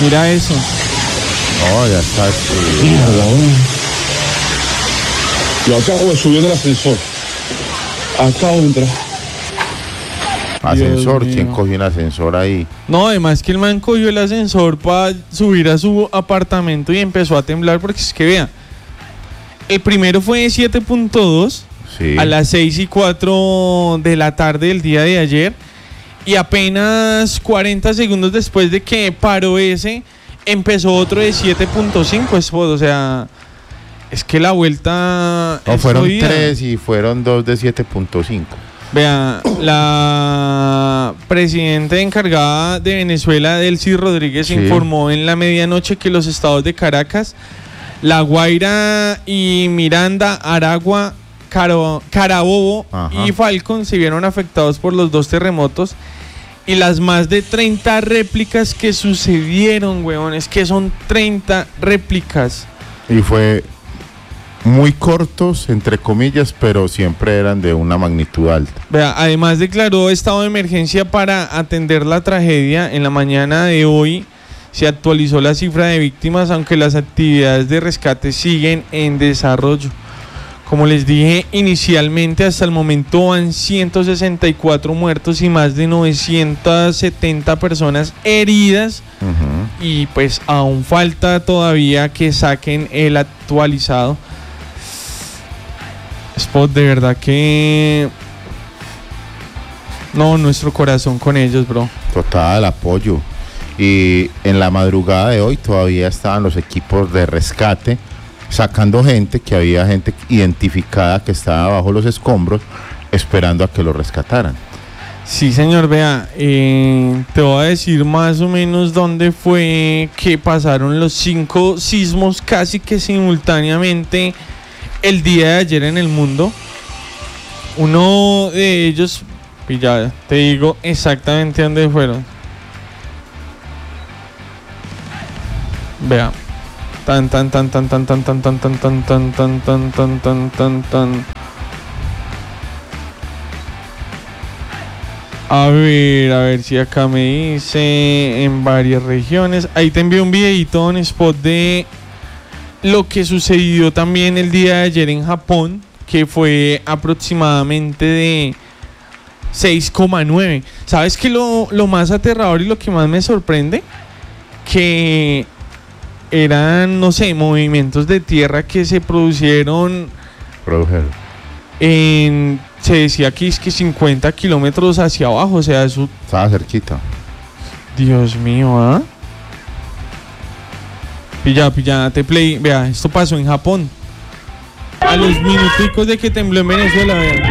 Mira eso. No, ya está. Yo acabo de subir del ascensor. Acabo de entrar. Ascensor, ¿quién cogió un ascensor ahí? No, además que el man cogió el ascensor para subir a su apartamento y empezó a temblar porque es que vea, el primero fue 7.2 Sí. a las 6:04 de la tarde del día de ayer y apenas 40 segundos después de que paró ese, empezó otro de 7.5, o sea, es que la vuelta... No, fueron 3 y fueron 2 de 7.5. Vea, la presidenta encargada de Venezuela, Delcy Rodríguez, Sí. informó en la medianoche que los estados de Caracas, La Guaira y Miranda, Aragua, Carabobo Ajá. y Falcón se vieron afectados por los dos terremotos y las más de 30 réplicas que sucedieron, weón. Es que son 30 réplicas. Y fue muy cortos, entre comillas, pero siempre eran de una magnitud alta. Vea, además declaró estado de emergencia para atender la tragedia. En la mañana de hoy se actualizó la cifra de víctimas, aunque las actividades de rescate siguen en desarrollo. Como les dije inicialmente, hasta el momento van 164 muertos y más de 970 personas heridas. Uh-huh. Y pues aún falta todavía que saquen el actualizado. Spot, de verdad que... No, nuestro corazón con ellos, bro. Total apoyo. Y en la madrugada de hoy todavía estaban los equipos de rescate sacando gente, que había gente identificada que estaba bajo los escombros esperando a que lo rescataran. Sí, señor, vea, te voy a decir más o menos dónde fue que pasaron los 5 sismos casi que simultáneamente el día de ayer en el mundo. Uno de ellos, y ya te digo exactamente dónde fueron. Vea. Tan. A ver si acá me dice en varias regiones. Ahí te envié un videito en spot de lo que sucedió también el día de ayer en Japón, que fue aproximadamente de 6,9. ¿Sabes qué lo más aterrador y lo que más me sorprende? Que eran, no sé, movimientos de tierra que se produjeron en... Se decía aquí es que 50 kilómetros hacia abajo, o sea, eso... Estaba cerquita. Dios mío, ¿ah? Pillate play. Vea, esto pasó en Japón. A los minuticos de que tembló en Venezuela, vea.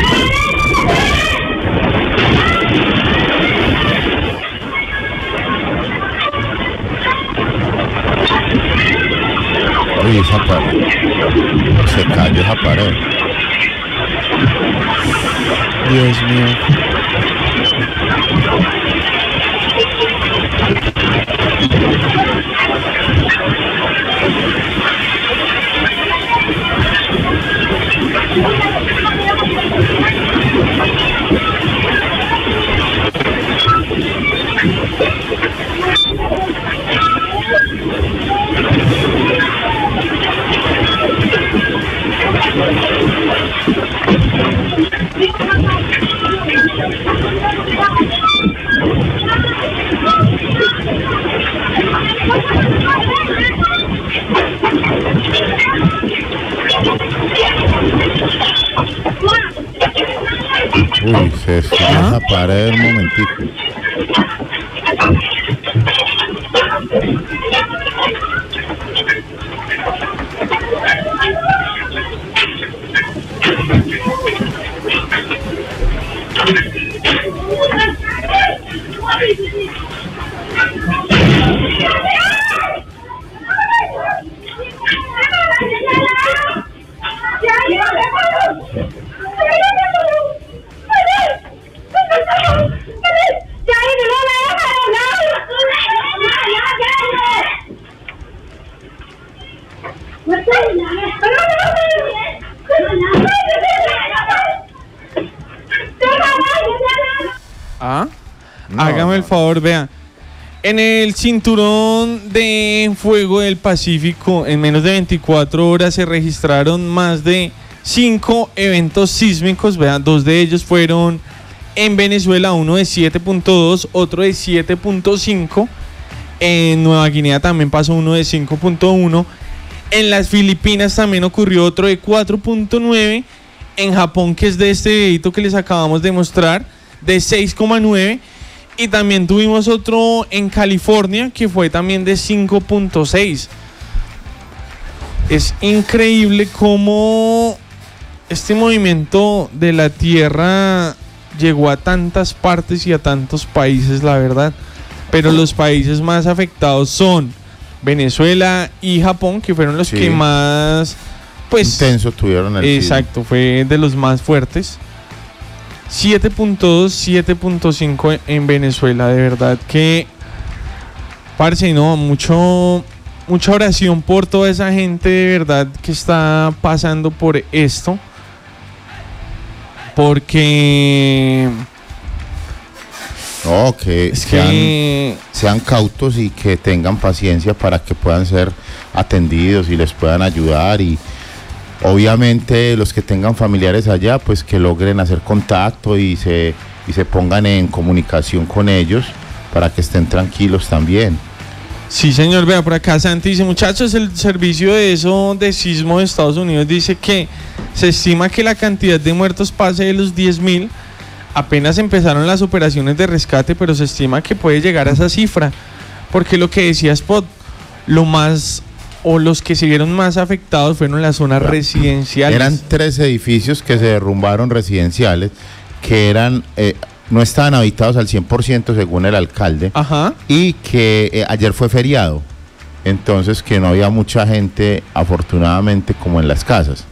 Uy, esa pared. Se cayó esa pared. Dios mío. Uy, se destruyó esa pared un momentico. Hágame el favor, vea. En el cinturón de fuego del Pacífico, en menos de 24 horas se registraron más de 5 eventos sísmicos. Vean, 2 de ellos fueron en Venezuela, uno de 7.2, otro de 7.5. En Nueva Guinea también pasó uno de 5.1. En las Filipinas también ocurrió otro de 4.9. En Japón, que es de este videito que les acabamos de mostrar, de 6.9. Y también tuvimos otro en California que fue también de 5.6. Es increíble cómo este movimiento de la Tierra llegó a tantas partes y a tantos países, la verdad. Pero los países más afectados son Venezuela y Japón, que fueron los que más, pues, intenso tuvieron el exacto, fue de los más fuertes. 7.2, 7.5 en Venezuela. De verdad que, parce, no, mucha oración por toda esa gente de verdad que está pasando por esto. Porque no, que sean cautos y que tengan paciencia para que puedan ser atendidos y les puedan ayudar. Y obviamente los que tengan familiares allá, pues que logren hacer contacto y se pongan en comunicación con ellos para que estén tranquilos también. Sí, señor, vea por acá Santi dice, muchachos, el servicio de sismo de Estados Unidos dice que se estima que la cantidad de muertos pase de los 10,000. Apenas empezaron las operaciones de rescate, pero se estima que puede llegar a esa cifra, porque lo que decía Spot, los que se vieron más afectados fueron las zonas residenciales. Eran 3 edificios que se derrumbaron residenciales, que no estaban habitados al 100% según el alcalde. Ajá. Y que ayer fue feriado, entonces que no había mucha gente, afortunadamente, como en las casas.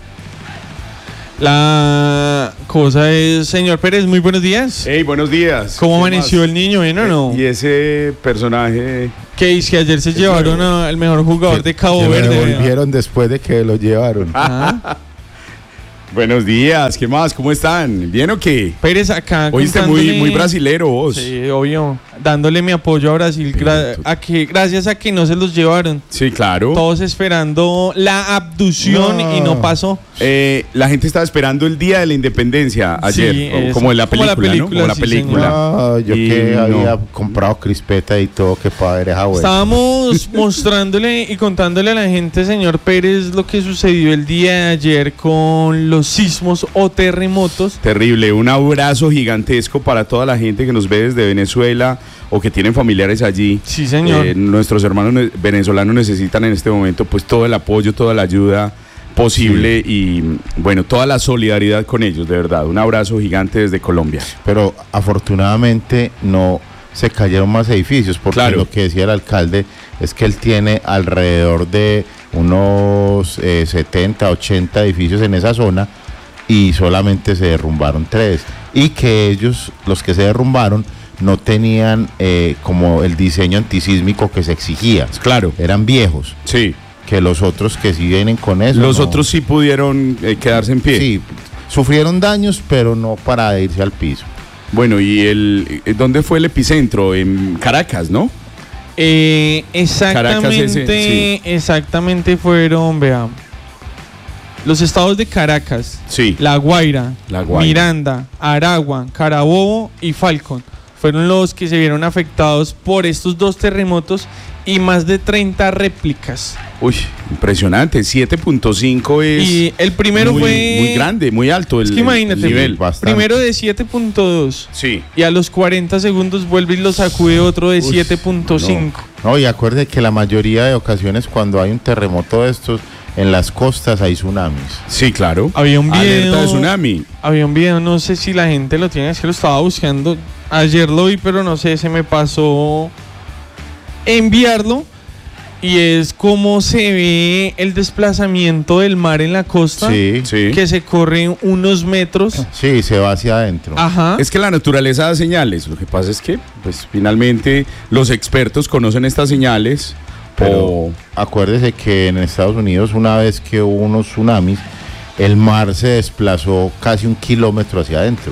La cosa es, señor Pérez, muy buenos días. Hey, buenos días. ¿Cómo amaneció el niño? ¿Bien o no? Y ese personaje... ¿Qué dice? Ayer se llevaron al mejor jugador de Cabo Verde. Me volvieron después de que lo llevaron. Buenos días, ¿qué más? ¿Cómo están? ¿Bien o qué? Pérez acá. Oíste muy brasilero vos. Sí, obvio. Dándole mi apoyo a Brasil. Gracias a que no se los llevaron. Sí, claro. Todos esperando la abducción y no pasó. La gente estaba esperando el día de la independencia ayer. Sí, como en la película, ¿no? Como la sí, película. No, yo que había comprado crispeta y todo, que padre esa vuelta. Estábamos mostrándole y contándole a la gente, señor Pérez, lo que sucedió el día de ayer con los sismos o terremotos. Terrible, un abrazo gigantesco para toda la gente que nos ve desde Venezuela o que tienen familiares allí. Sí, señor. Nuestros hermanos venezolanos necesitan en este momento pues todo el apoyo, toda la ayuda posible y bueno, toda la solidaridad con ellos, de verdad. Un abrazo gigante desde Colombia. Pero afortunadamente no se cayeron más edificios, porque lo que decía el alcalde es que él tiene alrededor de unos 70, 80 edificios en esa zona y solamente se derrumbaron 3. Y que ellos, los que se derrumbaron, no tenían como el diseño antisísmico que se exigía. Claro. Eran viejos. Sí. Que los otros que sí vienen con eso. Los otros sí pudieron quedarse en pie. Sí, sufrieron daños, pero no para irse al piso. Bueno, ¿y dónde fue el epicentro? En Caracas, ¿no? Exactamente, exactamente fueron, veamos, los estados de Caracas, La Guaira, Miranda, Aragua, Carabobo y Falcón fueron los que se vieron afectados por estos 2 terremotos y más de 30 réplicas. Uy, impresionante, 7.5 es... Y el primero fue... muy grande, muy alto el nivel. Primero de 7.2. Sí. Y a los 40 segundos vuelve y lo sacude otro de 7.5. No, y acuerde que la mayoría de ocasiones cuando hay un terremoto de estos, en las costas hay tsunamis. Sí, claro. Había un video... Alerta de tsunami. Había un video, no sé si la gente lo tiene, es que lo estaba buscando. Ayer lo vi, pero no sé, se me pasó enviarlo. Y es como se ve el desplazamiento del mar en la costa, que se corre unos metros. Sí, se va hacia adentro. Ajá. Es que la naturaleza da señales. Lo que pasa es que, pues, finalmente los expertos conocen estas señales. Pero acuérdese que en Estados Unidos, una vez que hubo unos tsunamis, el mar se desplazó casi 1 kilómetro hacia adentro.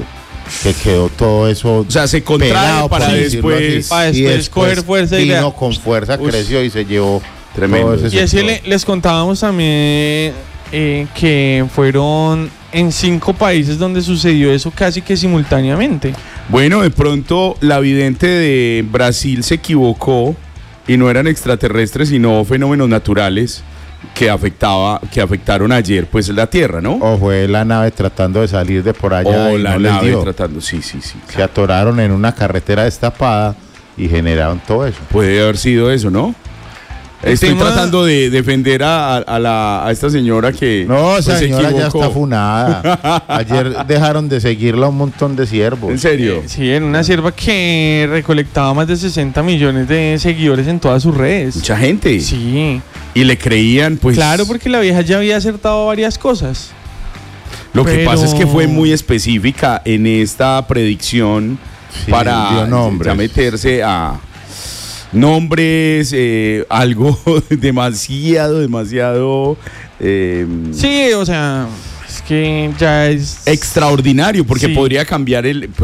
que quedó todo eso. O sea, se contrae pelado, para por decirlo después. así. Para Y después coger fuerza y vino vea. con fuerza, Uy, creció y se llevó tremendo. todo ese Y así sector. les contábamos también que fueron en 5 países donde sucedió eso casi que simultáneamente. Bueno, de pronto la vidente de Brasil se equivocó y no eran extraterrestres, sino fenómenos naturales que afectaron ayer, pues la Tierra, ¿no? O fue la nave tratando de salir de por allá y la no les nave dio. tratando, sí. Se atoraron en una carretera destapada y generaron todo eso. Puede haber sido eso, ¿no? Estoy tratando de defender a esta señora que No, pues, esa se señora ya equivocó. está funada. Ayer dejaron de seguirla un montón de siervos. ¿En serio? Sí, en una sierva que recolectaba más de 60 millones de seguidores en todas sus redes. Mucha gente. Sí, Y le creían, pues. claro, porque la vieja ya había acertado varias cosas. Lo que pero- pasa es que fue muy específica en esta predicción Sí, para dio nombres. ya meterse a nombres, algo demasiado. Sí, o sea, es que ya es... Extraordinario, porque Sí. podría cambiar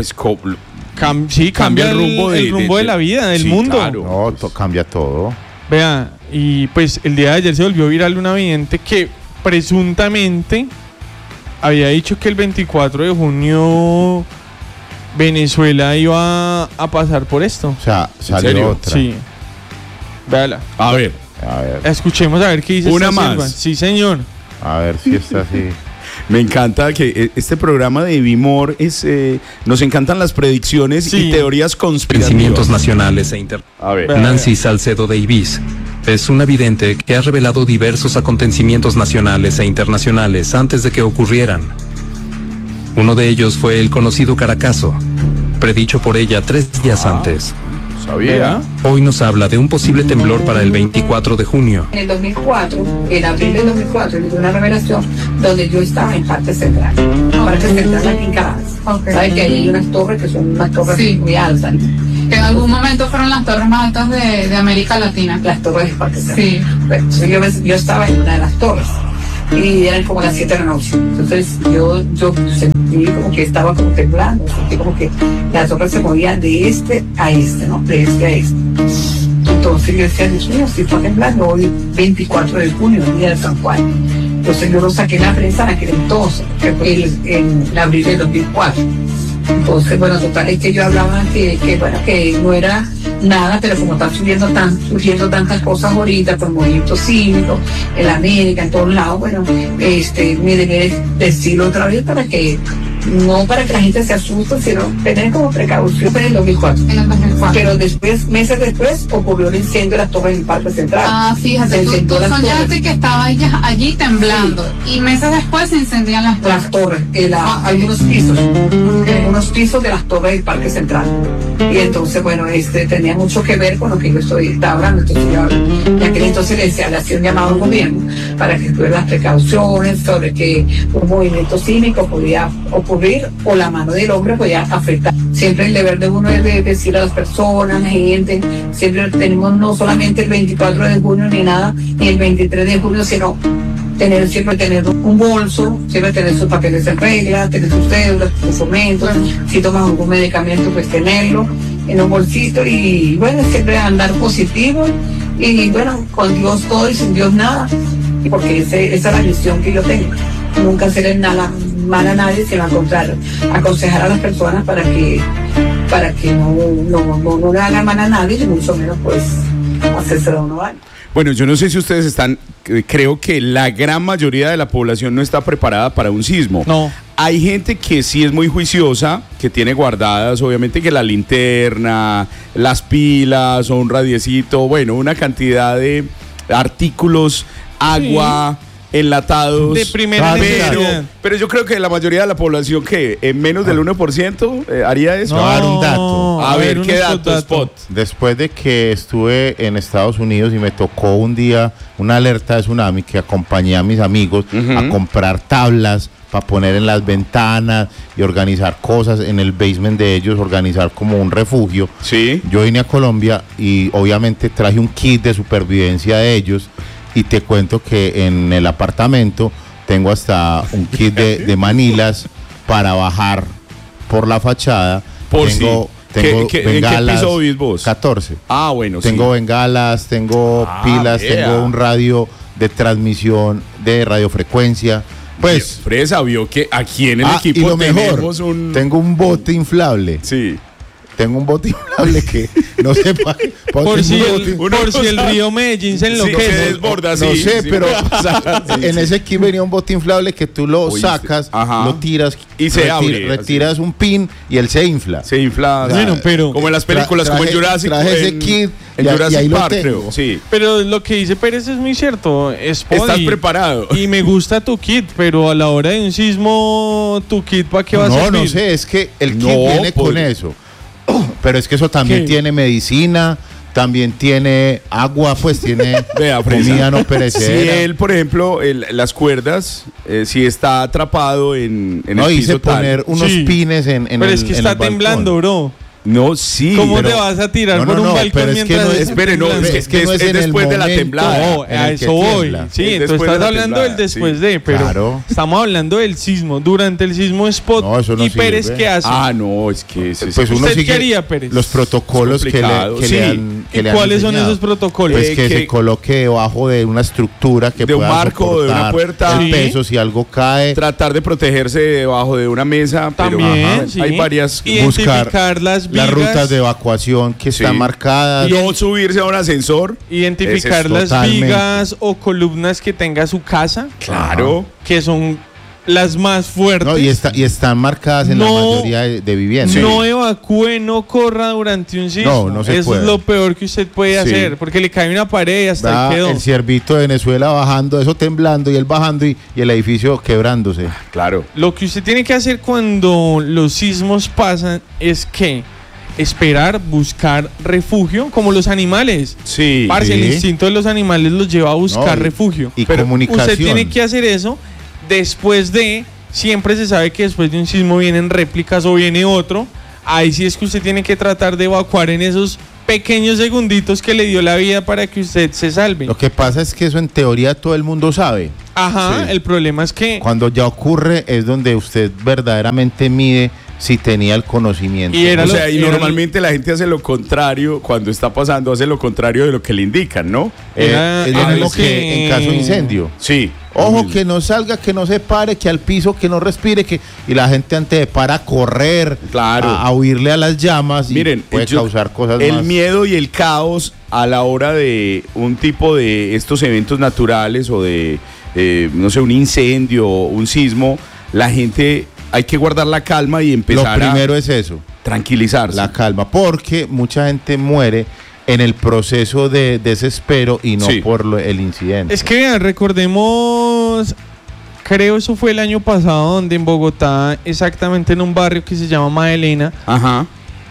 cambia el rumbo el rumbo de la vida, del sí, mundo. claro. No, cambia todo. Vea, y pues el día de ayer se volvió viral una vidente que presuntamente había dicho que el 24 de junio Venezuela iba a pasar por esto. O sea, serio? salió otra. Sí. Véala. A ver, A ver, Escuchemos a ver qué dice Una esta más. sierva. Sí, señor. a ver si está así. me encanta que este programa de Vimor nos encantan las predicciones Sí. y teorías Conocimientos conspirativas. nacionales e internacionales. A ver. Vea. Nancy Salcedo de Ibis es una vidente que ha revelado diversos acontecimientos nacionales e internacionales antes de que ocurrieran. Uno de ellos fue el conocido Caracazo, predicho por ella 3 días antes. ¿Sabía? Hoy nos habla de un posible temblor para el 24 de junio. En el 2004, en abril del 2004, le dio una revelación donde yo estaba en Parque Central. Parque Central aquí en Caracas. ¿Sabes que ahí hay unas torres que son unas torres muy altas? Que en algún momento fueron las torres más altas de América Latina. Las torres de Parque Central. Sí. Bueno, entonces yo estaba en una de las torres y eran como las 7 de la noche. Entonces yo sentí como que estaba como temblando, sentí como que la torre se movía de este a este, ¿no? De este a este. Entonces yo decía, Dios mío, si está temblando hoy 24 de junio, el día de San Juan. Entonces yo lo saqué en la prensa en aquel entonces, que fue en abril del 2004. Entonces, bueno, total es que yo hablaba que no era nada, pero como están surgiendo tantas cosas ahorita por movimientos cívicos, en la América, en todos lados, bueno, me debe decirlo otra vez para que no para que la gente se asuste, sino tener como precaución. Fue en el 2004. En el 2004. Pero después, meses después, ocurrió el incendio de las torres del Parque Central. Ah, fíjate, Se tú incendió las soñaste torres. que estaba ella allí temblando y meses después se encendían las Las torres. torres, algunos pisos de las torres del Parque Central. Y entonces, bueno, tenía mucho que ver con lo que yo estaba hablando. Entonces yo en aquel entonces le hacía un llamado al gobierno para que tuviera las precauciones sobre que un movimiento cívico podía ocurrir o la mano del hombre podía afectar. Siempre el deber de uno es de decir a las personas, la gente, siempre tenemos no solamente el 24 de junio ni nada, ni el 23 de junio, sino siempre tener un bolso, siempre tener sus papeles en regla, tener sus cédulas, sus documentos, si tomas algún medicamento, pues tenerlo en un bolsito y bueno, siempre andar positivo y bueno, con Dios todo y sin Dios nada, porque esa es la misión que yo tengo, nunca hacerle nada mal a nadie, sino al contrario, aconsejar a las personas para que no le hagan mal a nadie y mucho menos pues hacerse a uno daño. Bueno, yo no sé si ustedes creo que la gran mayoría de la población no está preparada para un sismo. No. Hay gente que sí es muy juiciosa, que tiene guardadas, obviamente, que la linterna, las pilas o un radiecito, bueno, una cantidad de artículos, agua, enlatados. De primera necesidad. Pero yo creo que la mayoría de la población, que en menos del 1% haría eso. No. Voy a dar un dato. A ver, ¿qué unos dato, Spot? Después de que estuve en Estados Unidos y me tocó un día una alerta de tsunami, que acompañé a mis amigos a comprar tablas para poner en las ventanas y organizar cosas en el basement de ellos, organizar como un refugio. Sí. Yo vine a Colombia y obviamente traje un kit de supervivencia de ellos y te cuento que en el apartamento tengo hasta un kit de manilas para bajar por la fachada. Por tengo ¿En qué bengalas. piso vivís vos? 14. Ah, bueno, Tengo bengalas, tengo pilas, vea. tengo un radio de transmisión de radiofrecuencia. Pues, Fresa vio que aquí en el y equipo lo mejor, tenemos un... tengo un bote inflable. Sí. Tengo un bote inflable que no sé para qué. Por si uno el sabe. río Medellín se Sí, enloquece. se desborda, No sí, sé, sí. pero Sí, en sí. ese kit venía un bote inflable que tú lo Oíste. sacas, Ajá. lo tiras Y se abre, retiras un pin y él se infla. Se infla. Bueno, pero- como en las películas, como en Jurassic traje ese en, kit en y Jurassic ahí lo Park, tengo. creo. Sí. Pero lo que dice Pérez es muy cierto. Es Estás body. preparado. Y me gusta tu kit, pero a la hora de un sismo, tu kit, ¿para qué va a No, servir? no sé, es que el kit No, viene con pues- eso. Pero es que eso también ¿Qué? tiene medicina, también tiene agua, pues tiene Vea, Fresa. comida no Si perecedera. él, por ejemplo, las cuerdas, si está atrapado en No, el hice piso tal. poner unos Sí. pines en Pero el es que en está el balcón. temblando, bro. No, sí. ¿Cómo pero- te vas a tirar No, por no, un no, balcón pero es que mientras no es- está Espere, no, temblando? es que no es en el después de la momento. temblada. No, en el a que eso voy. tiembla. Sí, Es entonces después de estás la hablando temblada, del después sí. de, pero Claro. estamos hablando del sismo. Durante el sismo spot. No, eso no ¿Y Pérez sirve. qué hace? Ah, no, es que... sí, Pues sí. uno ¿Usted sigue qué haría, Pérez? los protocolos Es que complicado, le sí. han que ¿Y le han cuáles son enseñado. esos protocolos? Pues que que- se coloque debajo de una estructura que De un pueda marco, de una soportar puerta. el Sí. peso si algo cae. Tratar de protegerse debajo de una mesa, pero También, sí. hay varias... Identificar las vigas. Las rutas de evacuación que Sí. están marcadas. No subirse a un ascensor. Identificar Ese es las totalmente. vigas o columnas que tenga su casa, Claro. que son las más fuertes. No, y están marcadas en la No. mayoría de viviendas. No evacúe, no corra durante un sismo. No se Eso puede. es lo peor que usted puede Sí. hacer, porque le cae una pared y hasta Va ahí quedó. el ciervito de Venezuela bajando, eso temblando y él bajando y el edificio quebrándose. Claro. Lo que usted tiene que hacer cuando los sismos pasan es que esperar, buscar refugio, como los animales. Sí. Parce, el Sí. instinto de los animales los lleva a buscar No, refugio. y Pero comunicación. usted tiene que hacer eso después de, siempre se sabe que después de un sismo vienen réplicas o viene otro. Ahí sí es que usted tiene que tratar de evacuar en esos pequeños segunditos que le dio la vida para que usted se salve. Lo que pasa es que eso en teoría todo el mundo sabe. Ajá, Sí. el problema es que... Cuando ya ocurre es donde usted verdaderamente mide si tenía el conocimiento. Y era O lo- sea, y era- normalmente la gente hace lo contrario cuando está pasando, hace lo contrario de lo que le indican, ¿no? Era es lo mismo algo que en caso de incendio. Sí. Ojo, que no salga, que no se pare, que al piso, que no respire, que y la gente antes de para a correr, Claro. a huirle a las llamas y Miren, puede yo- causar cosas el más. miedo y el caos a la hora de un tipo de estos eventos naturales o de, no sé, un incendio, un sismo, la gente hay que guardar la calma y Lo empezar primero a es eso, tranquilizarse. la calma, porque mucha gente muere en el proceso de desespero y no Sí. por el incidente. Es que vean, recordemos, creo eso fue el año pasado, donde en Bogotá, exactamente en un barrio que se llama Magdalena, Ajá.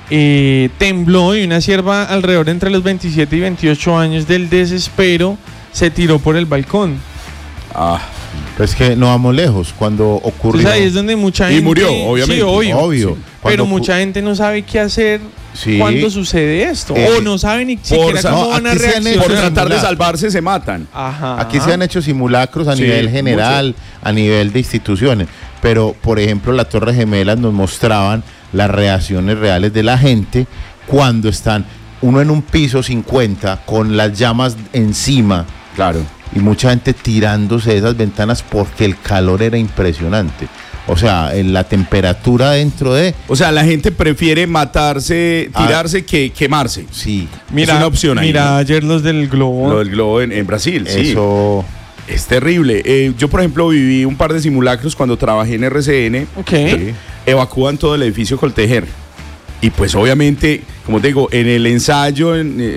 tembló y una sierva alrededor entre los 27 y 28 años del desespero se tiró por el balcón. Ah, Pues que no vamos lejos, cuando ocurrió. Entonces ahí es donde mucha Y gente... murió, obviamente. Sí, obvio. Sí. Pero Cuando mucha gente no sabe qué hacer Sí. cuando sucede esto. Eh, o no saben ni siquiera sa- cómo no, van a aquí se han hecho por reaccionar. tratar de simulacro. salvarse se matan. Ajá. Aquí se han hecho simulacros a Sí, nivel general, a nivel de instituciones, pero por ejemplo la Torre Gemelas nos mostraban las reacciones reales de la gente cuando están uno en un piso 50 con las llamas encima Claro. y mucha gente tirándose de esas ventanas porque el calor era impresionante. O sea, en la temperatura dentro de... O sea, la gente prefiere matarse, tirarse que quemarse. Sí, Mira, es una opción ahí, mira ¿no? ayer los del globo. Lo del globo en Brasil, sí. eso... Es terrible. Yo, por ejemplo, viví un par de simulacros cuando trabajé en RCN. Ok. Sí. Evacúan todo el edificio Coltejer. Y pues obviamente, como te digo, en el ensayo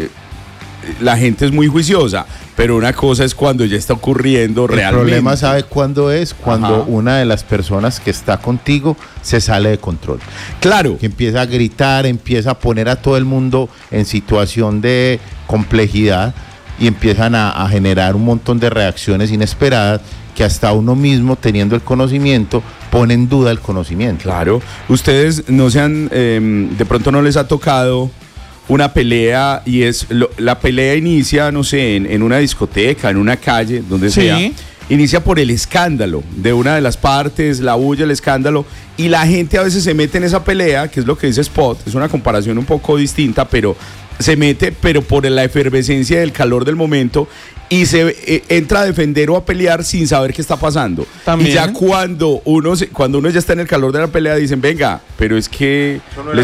la gente es muy juiciosa, pero una cosa es cuando ya está ocurriendo El realmente. problema, ¿sabe cuándo es? Cuando Ajá. una de las personas que está contigo se sale de control. Claro, Que empieza a gritar, empieza a poner a todo el mundo en situación de complejidad y empiezan a generar un montón de reacciones inesperadas que hasta uno mismo, teniendo el conocimiento, pone en duda el conocimiento. claro. Ustedes no se han, de pronto no les ha tocado una pelea y la pelea inicia, no sé, en una discoteca, en una calle, donde Sí. sea, inicia por el escándalo de una de las partes, la bulla, el escándalo, y la gente a veces se mete en esa pelea, que es lo que dice Spot, es una comparación un poco distinta, pero se mete, pero por la efervescencia del calor del momento, y se entra a defender o a pelear sin saber qué está pasando. ¿También? Y ya cuando uno ya está en el calor de la pelea, dicen, venga, pero es que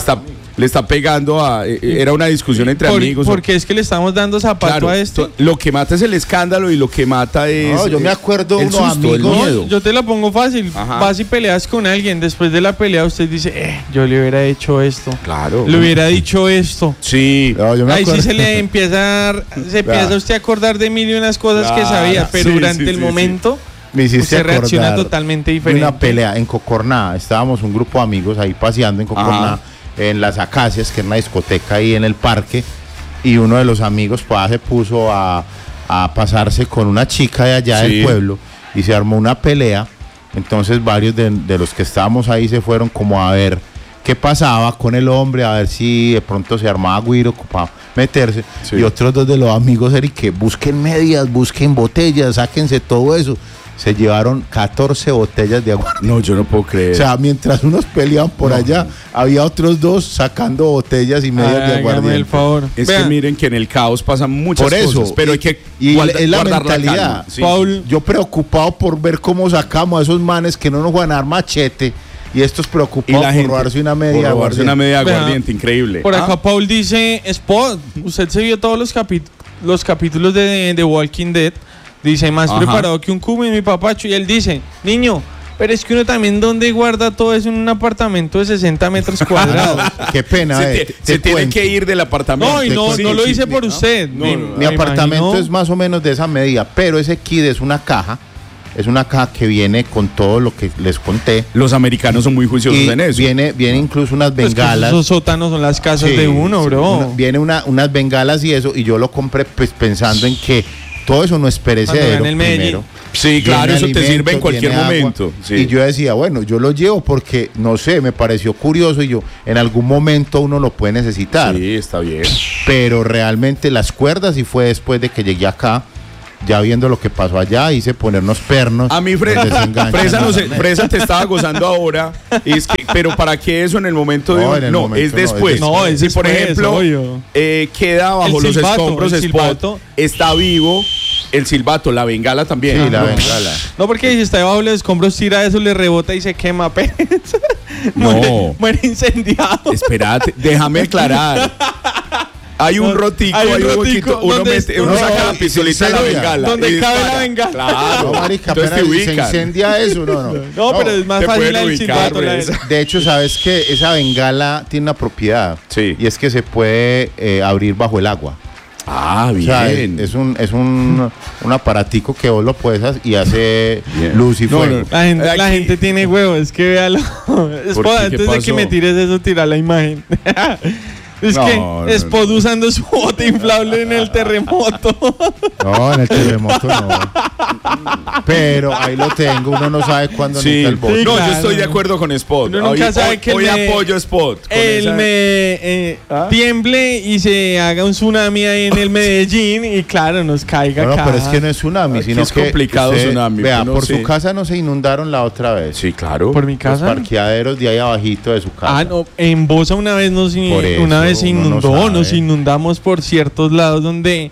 le está pegando a... era una discusión entre amigos. Porque es que le estamos dando zapato Claro, a esto. lo que mata es el escándalo y lo que mata es... No, yo me acuerdo el unos susto, el amigos- miedo. Yo te lo pongo fácil. Ajá. Vas y peleas con alguien. Después de la pelea usted dice, yo le hubiera hecho esto. Claro. Le hubiera dicho esto. Sí. No, yo me Ahí sí acuerdo- se le empieza usted a acordar de mil y unas cosas que Claro, sabía, pero sí, durante sí, el sí, momento Me hiciste usted reacciona acordar totalmente de diferente. una pelea en Cocorná. Estábamos un grupo de amigos ahí paseando en Cocorná, Ajá. en Las Acacias, que es una discoteca ahí en el parque, y uno de los amigos pues, se puso a pasarse con una chica de allá Sí. del pueblo y se armó una pelea. Entonces varios de los que estábamos ahí se fueron como a ver qué pasaba con el hombre, a ver si de pronto se armaba güiro para meterse. Sí. Y otros dos de los amigos eran que busquen medias, busquen botellas, sáquense todo eso. Se llevaron 14 botellas de agua. No, yo no puedo creer. O sea, mientras unos peleaban por allá, había otros dos sacando botellas y medias de Hágame aguardiente. el favor. es Vea, que miren que en el caos pasan muchas Por eso, cosas, pero hay que y es la guardar mentalidad. calma. Sí. Paul, Yo preocupado por ver cómo sacamos a esos manes que no nos van a dar machete y estos Y preocupados la por gente robarse una por media. robarse una aguardiente. media de Vea, aguardiente, increíble. por acá Ah, Paul dice, Spot, usted se vio todos los capítulos de The Walking Dead. Dice, más Ajá. preparado que un cubo y mi papacho. Y él dice, niño, pero es que uno también donde guarda todo eso en un apartamento de 60 metros cuadrados. Qué pena, se tiene cuento. que ir del apartamento. No, y no, Sí, no lo sí, hice sí, por ¿no? usted. No, Me- no, no. Mi me apartamento imagino- es más o menos de esa medida, pero ese kit es una caja. Es una caja que viene con todo lo que les conté. Los americanos son muy juiciosos Y en eso. viene incluso unas Pues que bengalas. esos sótanos son las casas Sí, de uno, sí, bro. viene unas bengalas y eso, y yo lo compré pues pensando en que todo eso no es perecedero. en el Medellín. primero. Sí, claro, Viene eso te alimentos, sirve en cualquier viene agua. momento. Sí. Y yo decía, bueno, yo lo llevo porque, no sé, me pareció curioso y yo, en algún momento uno lo puede necesitar. Sí, está bien. Pero realmente las cuerdas, y fue después de que llegué acá, ya viendo lo que pasó allá, hice ponernos pernos. A mí, donde se enganchan Fresa, no las sé, arnés. Fresa te estaba gozando ahora. Es que, pero ¿para qué eso en el momento de No, un- en el no, momento es no, después. es No, es Si, por después, ejemplo, obvio. queda bajo El los silbato, escombros el Spot, silbato. está vivo, el silbato, la bengala también. Sí, la no. bengala. No, porque si está debajo de los escombros, tira eso, le rebota y se quema. Pero No. muere incendiado. Espérate, déjame aclarar. Hay un No, rotico, hay un hay un rotico huequito, uno, donde- uno no, saca la y pistolita de la sinceridad, bengala. donde y cabe dispara. la bengala. Claro. No, marica, Entonces te apenas se ubican. incendia eso, no. No, pero es más te fácil pueden el ubicar, silbato. la- Fresa. De hecho, sabes que esa bengala tiene una propiedad. Sí. Y es que se puede abrir bajo el agua. Ah, O bien. sea, es un aparatico que vos lo puedes hacer y hace Bien. luz y No, fuego. no. La Aquí- gente tiene huevos, es que véalo. Spot, qué? ¿Qué antes de que pasó? me tires eso, tira la imagen. Es No, que no, Spot usando su bote inflable en el terremoto. No, en el terremoto no. Pero ahí lo tengo, uno no sabe cuándo Sí, necesita el bote. Sí, no, claro. yo estoy de acuerdo con Spot. Uno nunca Hoy- sabe hoy- que hoy me- apoyo a Spot. con Él esa- tiemble y se haga un tsunami ahí en el Medellín y claro, nos caiga No, acá. pero es que no es tsunami, Aquí sino es que complicado tsunami, Vea, uno por sí. su casa no se inundaron la otra vez. Sí, claro. Por mi Los casa. parqueaderos de ahí abajito de su casa. Ah, no, en Bosa una vez Por eso, una vez se uno no inundó, sabe. nos inundamos por ciertos lados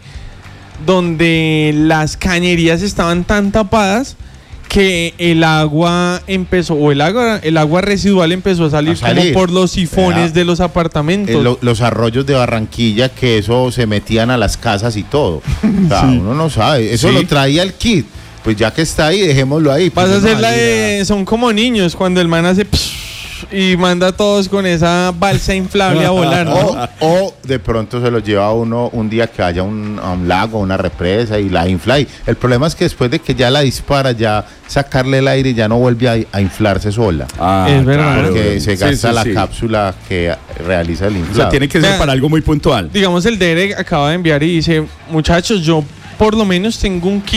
donde las cañerías estaban tan tapadas que el agua empezó, o el agua residual empezó a salir, como por los sifones Vea, de los apartamentos. Los arroyos de Barranquilla, que eso se metían a las casas y todo. O sea, uno no sabe. Eso Sí. lo traía el kit. Pues ya que está ahí, dejémoslo ahí. Vas Pues a uno hacer la va a ir de, son como niños cuando el man hace y manda a todos con esa balsa inflable a volar, ¿no? o de pronto se lo lleva a uno un día que haya a un lago, una represa y la infla. Y el problema es que después de que ya la dispara, ya sacarle el aire ya no vuelve a inflarse sola. Ah, Es verdad. claro. Porque se Sí, gasta sí, la sí. cápsula que realiza el O inflado. sea, tiene que ser Vea. para algo muy puntual. Digamos, el Derek acaba de enviar y dice, muchachos, yo por lo menos tengo un kit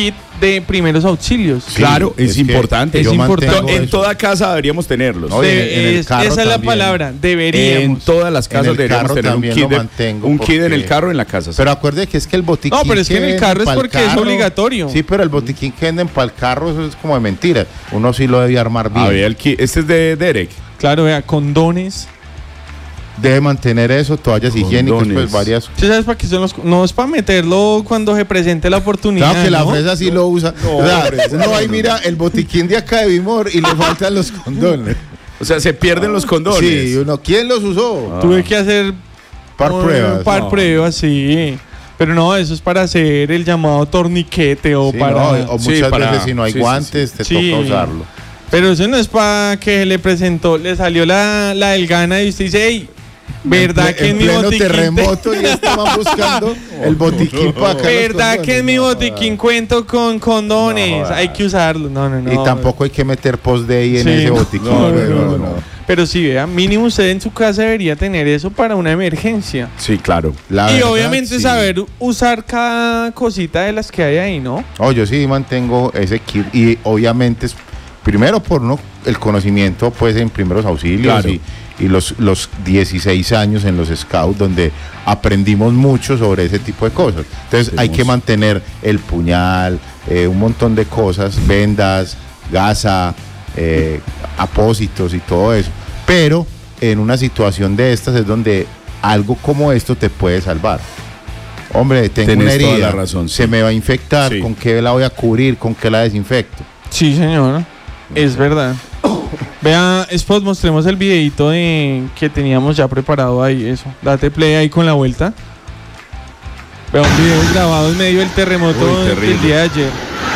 de primeros auxilios. Sí, Claro, es que importante. es yo importante. mantengo En eso. toda casa deberíamos tenerlos. No, en el carro esa es la también. palabra, En deberíamos. todas las casas En el deberíamos carro tener un también kit, lo mantengo un kit en el porque- carro en la casa. sí. Pero acuerde que es que el botiquín. No, pero es que en el venden carro es pa'l porque es obligatorio. Sí, pero el botiquín que venden para el carro, eso es como de mentira. Uno sí lo debe armar bien. A ver, el kit, este es de Derek. Claro, vea, condones. Debe mantener eso, toallas higiénicas, pues Condones. varias. ¿Sí sabes para qué son los? No es para meterlo cuando se presente la oportunidad. Claro que la ¿no? fresa sí lo usa. O sea, uno ahí mira el botiquín de acá de Bimor y le faltan los condones. O sea, se pierden los condones. Sí, uno, ¿quién los usó? Tuve que hacer Par pruebas. pruebas, sí. Pero no, eso es para hacer el llamado torniquete o Sí, para. no, o Sí, muchas para- veces si no hay sí, sí, guantes, te Sí. toca usarlo. Pero eso no es para que le presentó, le salió la del gana y usted dice, hey, ¿verdad que en mi pleno botiquín? terremoto y estaban buscando el botiquín para acá. ¿Verdad que en mi botiquín cuento con condones? No, Hay que usarlo. No. Y tampoco hay que meter post-day en Sí, ese no, botiquín. no, pero no. Pero sí, vea, mínimo usted en su casa debería tener eso para una emergencia. Sí, claro. La Y verdad, obviamente sí. saber usar cada cosita de las que hay ahí, ¿no? Oh, yo sí mantengo ese kit y obviamente es primero por el conocimiento pues en primeros auxilios Claro. y los 16 años en los scouts donde aprendimos mucho sobre ese tipo de cosas. Entonces hay que mantener el puñal, un montón de cosas, vendas, gasa, apósitos y todo eso. Pero en una situación de estas es donde algo como esto te puede salvar. Hombre, tengo Tenés una toda herida, la razón, se sí. me va a infectar, Sí. ¿con qué la voy a cubrir? ¿Con qué la desinfecto? Sí, señora. Es verdad. Vea, Spot, mostremos el videito que teníamos ya preparado ahí, eso. Date play ahí con la vuelta. Vea un video grabado en medio del terremoto Uy, del terrible. día de ayer.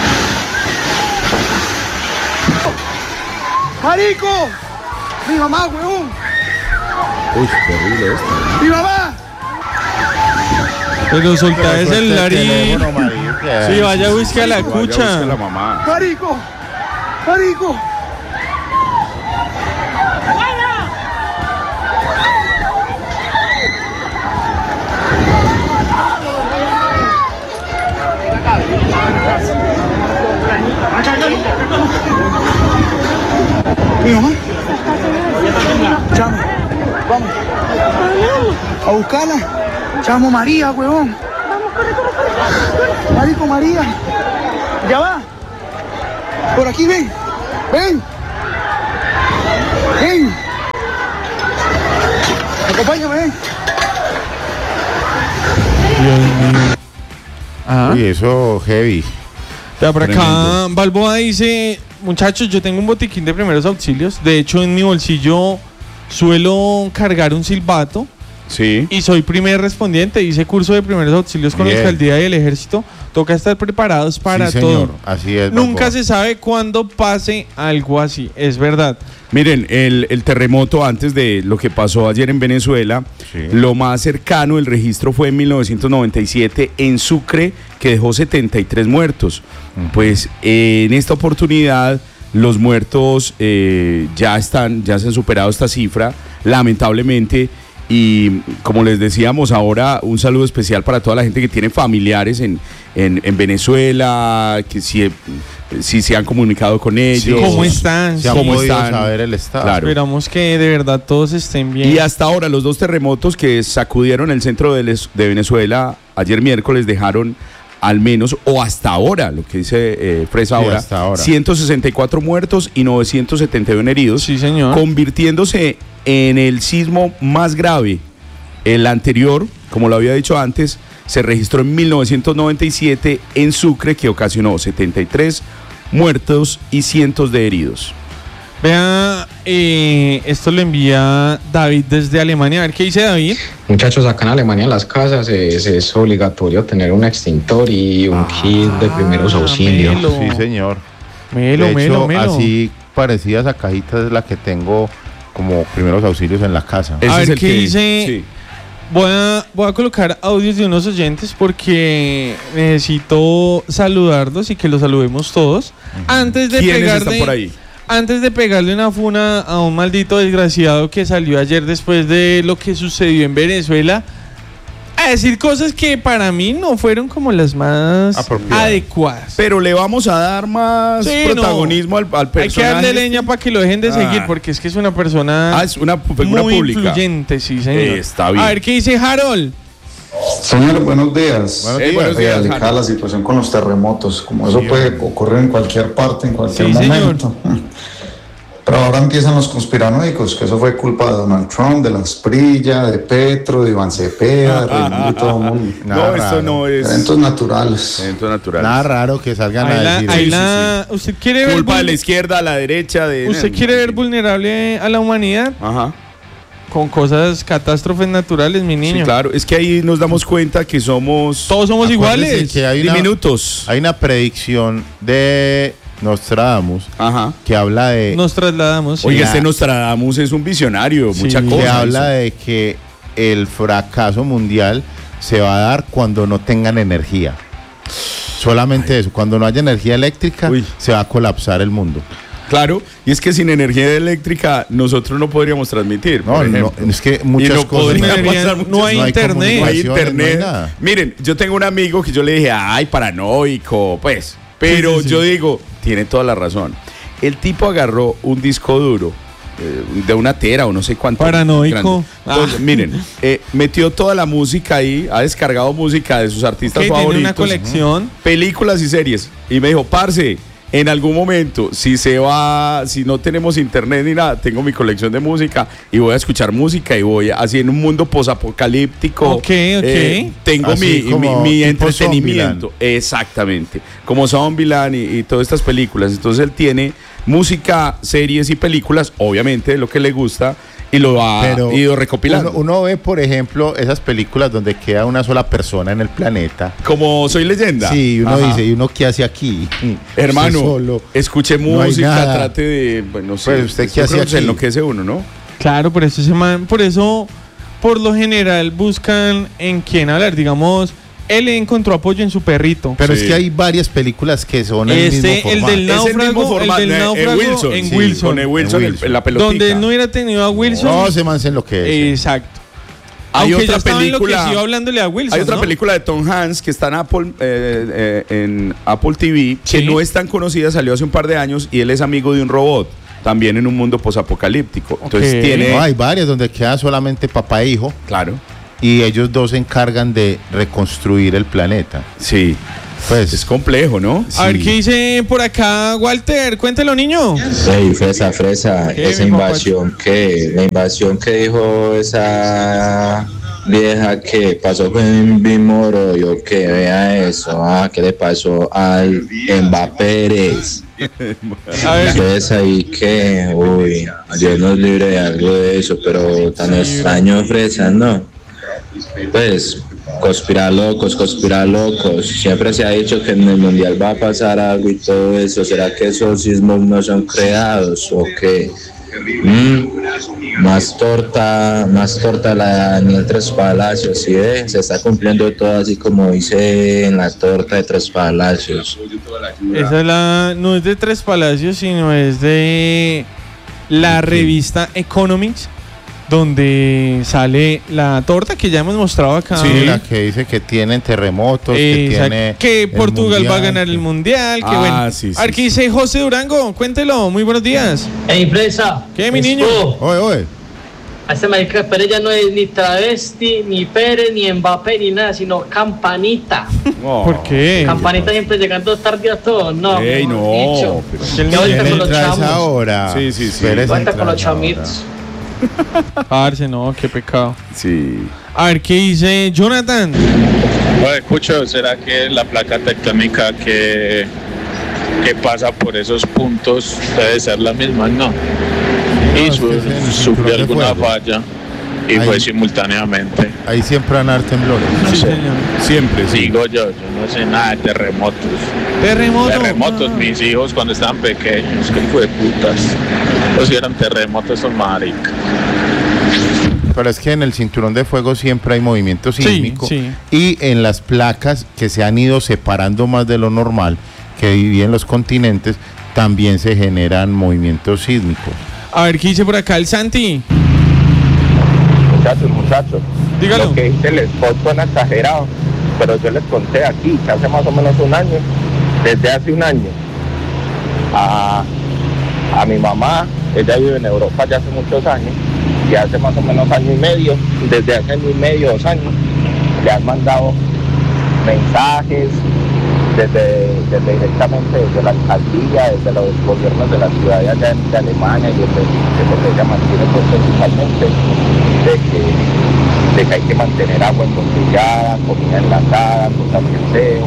¡Marico! ¡Mi mamá, weón! Uy, terrible esto. ¡Mi mamá! Pero soltá el celular y... Teléfono, marica. Sí, vaya, busque a la Vaya, busca a la cucha. mamá. ¡Marico! ¡Marico! ¿Mi mamá? Chamo, vamos. A buscarla. Chamo María, huevón. Marico María. Ya va. Por aquí ven. Ven. Ven. Acompáñame, ven. Dios mío. Ajá. Uy, eso heavy. Vea, por acá Tremendo. Balboa dice, muchachos, yo tengo un botiquín de primeros auxilios. De hecho, en mi bolsillo suelo cargar un silbato Sí. y soy primer respondiente. Hice curso de primeros auxilios con la Bien. alcaldía y el ejército. Toca estar preparados para Sí, todo. señor. Así es. Nunca Balboa. se sabe cuándo pase algo así, es verdad. Miren, el terremoto antes de lo que pasó ayer en Venezuela, Sí. lo más cercano, el registro fue en 1997 en Sucre, que dejó 73 muertos. Pues en esta oportunidad los muertos ya se han superado esta cifra, lamentablemente. Y como les decíamos ahora, un saludo especial para toda la gente que tiene familiares en Venezuela, que si se han comunicado con ellos. ¿Cómo están? Se ha ¿Cómo podido están? saber el estado. Claro. Esperamos que de verdad todos estén bien. Y hasta ahora los dos terremotos que sacudieron el centro de Venezuela ayer miércoles dejaron al menos, o hasta ahora, lo que dice Fresa Sí, ahora, hasta ahora. 164 muertos y 971 heridos, Sí, señor. convirtiéndose en el sismo más grave. El anterior, como lo había dicho antes, se registró en 1997 en Sucre, que ocasionó 73 muertos y cientos de heridos. Vea, esto lo envía David desde Alemania. A ver qué dice David. Muchachos, acá en Alemania en las casas es obligatorio tener un extintor y un kit de primeros auxilios. Melo. Sí, señor. Melo, De hecho, melo, melo. así parecidas a cajitas es la que tengo como primeros auxilios en la casa. Ese A es ver el qué que- dice. sí. Voy a colocar audios de unos oyentes porque necesito saludarlos y que los saludemos todos. Antes de ¿Quiénes pegarle, están por ahí? Antes de pegarle una funa a un maldito desgraciado que salió ayer después de lo que sucedió en Venezuela. a decir cosas que para mí no fueron como las más adecuadas. Pero le vamos a dar más protagonismo al personaje. Hay que darle leña para que lo dejen de seguir, porque es que es una persona es una figura muy pública. Influyente, sí, señor. Está bien. A ver, ¿qué dice Harold? Señores, buenos días. Buenos días, delicada la situación con los terremotos, como eso puede ocurrir en cualquier parte, en cualquier momento. Pero ahora empiezan los conspiranoicos, que eso fue culpa de Donald Trump, de la Asprilla, de Petro, de Iván Cepeda, de Raimundo y todo el mundo. No, esto no es... Eventos naturales. Nada raro que salgan a decir ¿Usted quiere ver culpa de la izquierda, a la derecha. ¿Usted quiere ver vulnerable a la humanidad? Ajá. Con cosas, catástrofes naturales, mi niño. Sí, claro, es que ahí nos damos cuenta que todos somos iguales. Que hay diminutos. Hay una predicción de Nostradamus que habla de... Nos trasladamos. Oye, Nostradamus es un visionario, mucha cosa. Que habla de que el fracaso mundial se va a dar cuando no tengan energía. Solamente eso, cuando no haya energía eléctrica, se va a colapsar el mundo. Claro, y es que sin energía eléctrica nosotros no podríamos transmitir. No, es que muchas cosas. No hay internet. No hay internet. Miren, yo tengo un amigo que yo le dije, ay, paranoico, pues. Pero yo digo, tiene toda la razón. El tipo agarró un disco duro de 1 tera o no sé cuánto. Paranoico. Entonces, miren, metió toda la música ahí, ha descargado música de sus artistas favoritos. Tiene una colección. Películas y series. Y me dijo, parce, en algún momento, si no tenemos internet ni nada, tengo mi colección de música y voy a escuchar música y voy así en un mundo posapocalíptico. Tengo mi entretenimiento. Exactamente. Como Zombieland y todas estas películas. Entonces él tiene música, series y películas, obviamente, de lo que le gusta. Y lo ha ido recopilando. Uno ve, por ejemplo, esas películas donde queda una sola persona en el planeta. Como Soy Leyenda. Sí, uno dice, ¿y uno qué hace aquí? Hermano, escuche música, trate de... Bueno, sí, pues usted qué hace aquí. Se enloquece uno, ¿no? Claro, por eso, por lo general, buscan en quién hablar, digamos... Él encontró apoyo en su perrito. Pero es que hay varias películas que son el mismo formato. El del náufrago Wilson, en Wilson. Con Wilson en la pelotita. Donde él no hubiera tenido a Wilson. No, se manse en lo que es. Exacto. Hay aunque otra película hablándole a Wilson. Hay otra película de Tom Hanks que está en Apple TV, que no es tan conocida, salió hace un par de años y él es amigo de un robot. También en un mundo posapocalíptico. Entonces hay varias donde queda solamente papá e hijo. Claro. Y ellos dos se encargan de reconstruir el planeta. Sí. Pues es complejo, ¿no? A ver, ¿qué dice por acá, Walter? Cuéntelo, niño. Hey, fresa, esa invasión la invasión que dijo esa vieja que pasó con Bimoro, yo que vea eso, ¿qué le pasó al Mbappé Pérez? Ustedes ahí que, Dios nos libre de algo de eso, pero tan extraño, fresa, ¿no? Pues conspirar locos. Siempre se ha dicho que en el mundial va a pasar algo y todo eso. ¿Será que esos sismos no son creados o qué? Más torta la de Daniel Tres Palacios, ¿sí? Se está cumpliendo todo así como dice en la torta de Tres Palacios. Esa no es de Tres Palacios, sino es de la revista Economics, donde sale la torta que ya hemos mostrado acá. Sí, la que dice que tienen terremotos, que Portugal va a ganar el mundial. Que bueno. Sí, a ver, ¿qué dice José Durango? Cuéntelo, muy buenos días. Ey, fresa. ¿Qué, mi niño? Oye. A este marica Pérez ya no es ni travesti, ni Pérez, ni Mbappé, ni nada, sino Campanita. ¿Por qué? Campanita siempre llegando tarde a todo. No, ey, no. ¿Qué vuelta con los chamos? Ahora. Sí. Vuelta con los chamitos. Parce, no, qué pecado. Sí. A ver, ¿qué dice Jonathan? Oye, escucho, ¿será que la placa tectónica que pasa por esos puntos debe ser la misma? No. Y sufrió alguna falla y fue simultáneamente. Ahí siempre van a dar temblores. No sé. Siempre, sí. Digo yo no sé nada de terremotos. Terremotos, mis hijos cuando estaban pequeños, que fue putas. Pues eran terremotos, son marica. Pero es que en el cinturón de fuego siempre hay movimiento sísmico. Y en las placas que se han ido separando más de lo normal, que dividen los continentes, también se generan movimientos sísmicos. A ver, ¿qué dice por acá el Santi? Muchachos, Dígalo. Lo que dice el spot suena exagerado, pero yo les conté aquí que hace más o menos un año, desde hace un año, a mi mamá, ella vive en Europa ya hace muchos años, y hace más o menos año y medio, desde hace año y medio, 2 años, le han mandado mensajes desde directamente desde la alcaldía, desde los gobiernos de la ciudad de allá de Alemania, y desde que ella mantiene pues, principalmente de que hay que mantener agua embotellada, comida enlatada, cosas de aseo,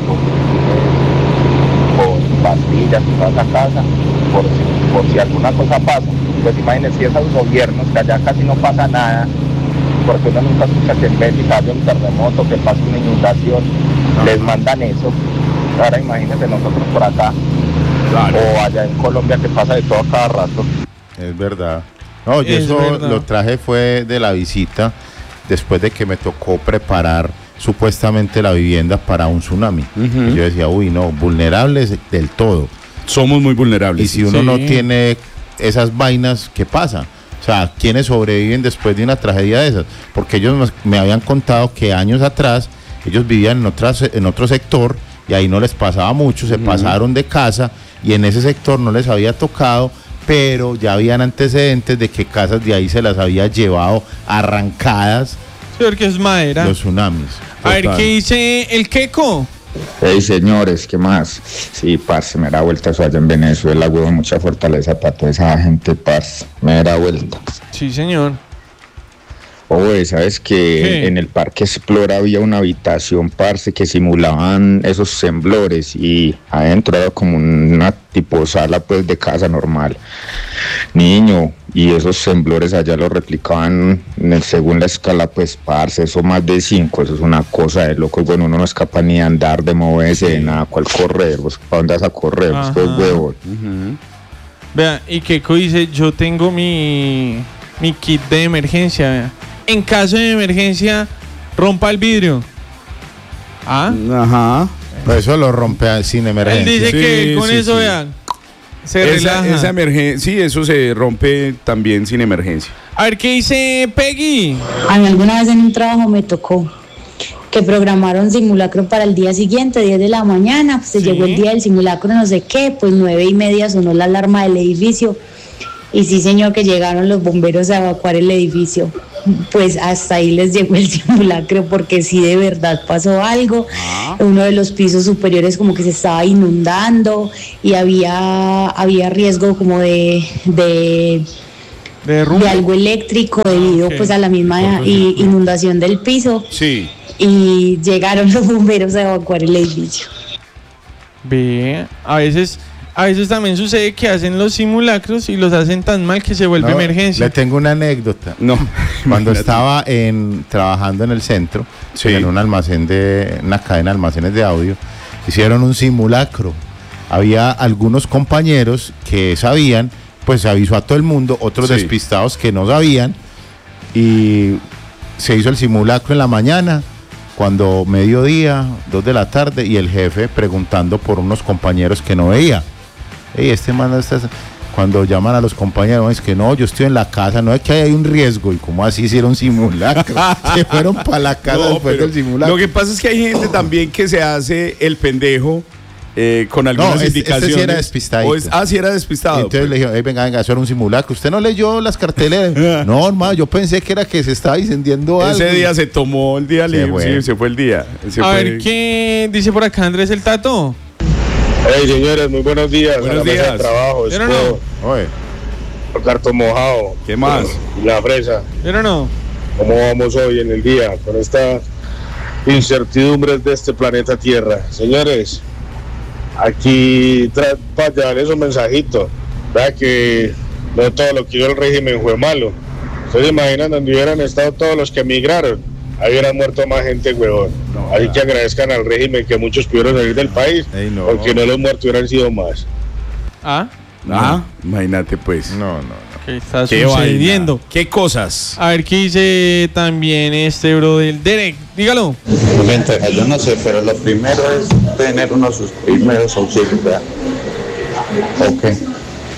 con pastillas y toda esa casa, por si alguna cosa pasa. Pues imagínense esos gobiernos que allá casi no pasa nada, porque uno nunca escucha que en Bélgica haya un terremoto, que pase una inundación, les mandan eso. Ahora imagínense nosotros por acá, claro. O allá en Colombia que pasa de todo a cada rato. Es verdad. No, yo eso lo traje fue de la visita, después de que me tocó preparar supuestamente la vivienda para un tsunami. Y yo decía, uy, no, vulnerables del todo. Somos muy vulnerables. Y si uno no tiene esas vainas, ¿qué pasa? O sea, ¿quiénes sobreviven después de una tragedia de esas? Porque ellos me habían contado que años atrás ellos vivían en otro sector y ahí no les pasaba mucho, se pasaron de casa y en ese sector no les había tocado, pero ya habían antecedentes de que casas de ahí se las había llevado arrancadas. Sí, porque es madera. Los tsunamis. A ver, ¿qué dice el Queco? Hey, señores, ¿qué más? Sí, parce, me da vuelta eso allá en Venezuela, huevo, mucha fortaleza para toda esa gente, parce, me da vuelta. Sí, señor. Oye, ¿sabes que en el Parque Explora había una habitación, parce, que simulaban esos temblores y adentro era como una tipo sala, pues, de casa normal? Niño, y esos temblores allá lo replicaban según la escala, pues, parce, eso más de 5, eso es una cosa de loco. Bueno, uno no es capaz ni de andar, de moverse, de nada, ¿cuál correr? ¿Vos para dónde vas a correr? ¿Vos qué huevo? Vea, y Keiko dice, yo tengo mi kit de emergencia, vea. En caso de emergencia, rompa el vidrio. ¿Ah? Ajá. Pues eso lo rompe sin emergencia. Él dice que con eso, vean, se relaja. Esa emergencia, sí, eso se rompe también sin emergencia. A ver, ¿qué dice Peggy? A mí alguna vez en un trabajo me tocó que programaron simulacro para el día siguiente, 10 de la mañana, pues se llegó el día del simulacro, no sé qué, pues 9:30 sonó la alarma del edificio. Y sí, señor, que llegaron los bomberos a evacuar el edificio. Pues hasta ahí les llegó el simulacro, porque sí de verdad pasó algo. Uno de los pisos superiores como que se estaba inundando y había riesgo como de algo eléctrico debido pues a la misma inundación del piso. Sí. Y llegaron los bomberos a evacuar el edificio. Ve, a veces también sucede que hacen los simulacros y los hacen tan mal que se vuelve emergencia. Le tengo una anécdota. Cuando estaba trabajando en el centro, en un almacén una cadena de almacenes de audio, hicieron un simulacro. Había algunos compañeros que sabían, pues se avisó a todo el mundo, otros despistados que no sabían, y se hizo el simulacro en la mañana, cuando mediodía, 2 de la tarde, y el jefe preguntando por unos compañeros que no veía. Este man está... Cuando llaman a los compañeros, es que no, yo estoy en la casa, no es que hay un riesgo. ¿Y cómo así hicieron simulacro? Se fueron para la casa después del simulacro. Lo que pasa es que hay gente también que se hace el pendejo con algunas indicaciones. Sí era despistado. Sí era despistado. Y entonces le dijeron, venga, eso era un simulacro. ¿Usted no leyó las carteleras? No, hermano, yo pensé que era que se estaba incendiando algo. Ese día se tomó el día libre, sí, se fue el día. A ver, ¿qué dice por acá Andrés el Tato? Hey, señores, muy buenos días. Buenos días. De trabajo, ¿Pero no? El cartón mojado. ¿Qué más? Y la fresa. ¿Pero no? ¿Cómo vamos hoy en el día con esta incertidumbre de este planeta Tierra? Señores, aquí para llevarles un mensajito. Vea que no todo lo que dio el régimen fue malo. ¿Ustedes se imaginan donde hubieran estado todos los que emigraron? Ahí hubieran muerto más gente, huevón. Así que agradezcan al régimen que muchos pudieron salir del país, porque no los muertos hubieran sido más. Imagínate pues. No. ¿Qué está sucediendo? Vaina. ¿Qué cosas? A ver, ¿qué dice también bro del Derek? Dígalo. Yo no sé, pero lo primero es tener uno de sus primeros auxilios, ¿verdad? Ok.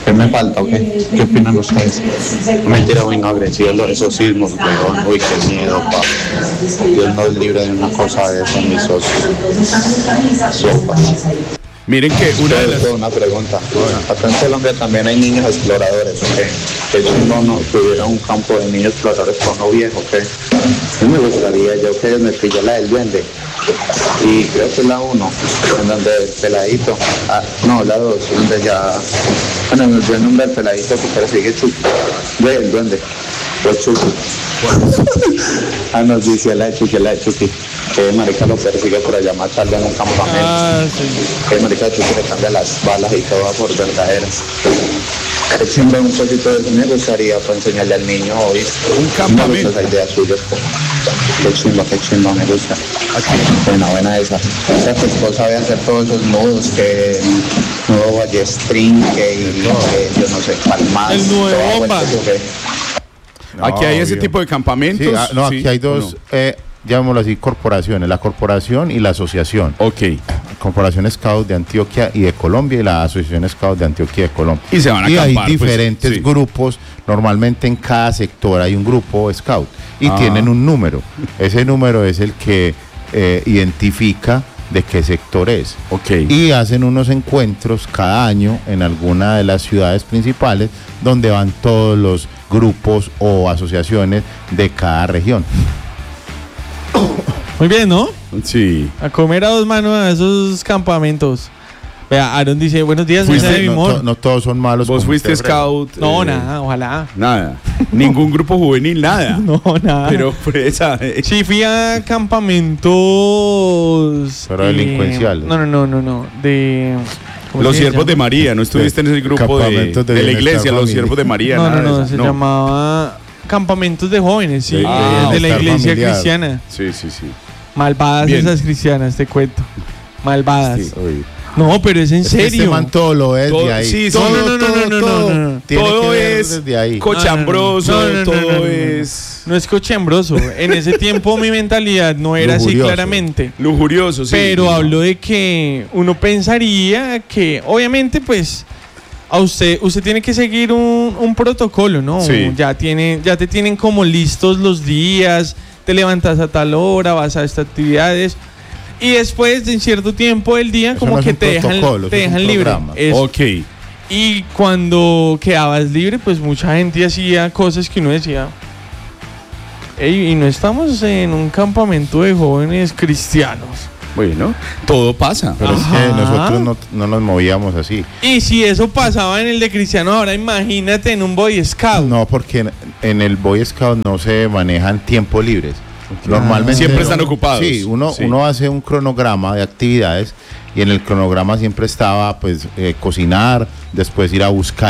¿Qué me falta o qué? ¿Qué opinan ustedes? Mentira, muy agresivo esos sismos, weón. Uy, qué miedo, pa. Dios nos libre de una cosa de eso, mis socios. Sopa. Miren que una pregunta. Acá en Colombia también hay niños exploradores, ¿ok? Que no tuviera un campo de niños exploradores con uno viejo, ¿ok? A mí me gustaría, yo que me pillé la del duende. Y creo que es la 1, en donde el peladito, no, la 2, donde ya, bueno, en el duende el peladito que persigue Chucky, el duende, pues Chucky. Nos dice la de Chucky, que marica lo persigue por allá matarlo en un campamento. Que marica Chucky le cambia las balas y todo por verdaderas. Siempre un poquito de eso me gustaría para enseñarle al niño hoy. Un campamento. Me gusta esa idea suya. Qué chimba, me gusta. Buena esa. O sea, tu esposa sabe hacer todos esos nudos, que nudo ballestrín, que yo no sé, palmas. El nudo de bomba. Aquí hay ese tipo de campamentos. Sí, aquí hay dos, llamémoslo así, corporaciones, la corporación y la asociación. Ok. Corporación Scout de Antioquia y de Colombia y la Asociación Scout de Antioquia y de Colombia. Y se van a acampar, hay diferentes grupos, normalmente en cada sector hay un grupo Scout y tienen un número. Ese número es el que identifica de qué sector es. Okay. Y hacen unos encuentros cada año en alguna de las ciudades principales donde van todos los grupos o asociaciones de cada región. Muy bien, ¿no? Sí. A comer a dos manos a esos campamentos. Vea, Aaron dice, buenos días, no todos son malos. ¿Vos fuiste scout? No, nada, ojalá. Nada. Ningún grupo juvenil, nada. No, nada. Pero esa... Sí, fui a campamentos... Pero delincuenciales. No. De... Los Siervos de María, ¿no estuviste en ese grupo de la iglesia, los Siervos de María? No, se llamaba campamentos de jóvenes, sí, de la iglesia cristiana. Sí. Malvadas esas cristianas, te cuento. Malvadas. Sí. No, pero es en serio. Este man todo lo es de ahí. Sí, no. Todo es desde ahí. Cochambroso, todo es... No es cochambroso. En ese tiempo mi mentalidad no era así claramente. Lujurioso, sí. Pero hablo de que uno pensaría que, obviamente, pues, a usted tiene que seguir un protocolo, ¿no? Sí. Ya te tienen como listos los días, te levantas a tal hora, vas a estas actividades. Y después de cierto tiempo del día, como que te dejan libre. Ok. Y cuando quedabas libre, pues mucha gente hacía cosas que uno decía, ey, y no estamos en un campamento de jóvenes cristianos. Bueno, todo pasa. Pero es que nosotros no nos movíamos así. Y si eso pasaba en el de cristiano, ahora imagínate en un Boy Scout. No, porque en el Boy Scout no se manejan tiempos libres. Normalmente siempre están ocupados. Sí, uno hace un cronograma de actividades y en el cronograma siempre estaba pues cocinar, después ir a buscar